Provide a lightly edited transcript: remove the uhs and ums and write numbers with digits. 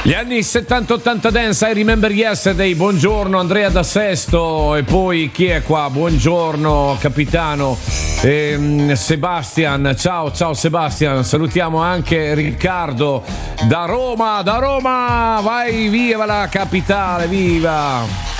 Gli anni 70-80 dance, I remember yesterday. Buongiorno Andrea da Sesto. E poi chi è qua? Buongiorno capitano Sebastian. Ciao Sebastian. Salutiamo anche Riccardo da Roma. Vai, viva la capitale, viva!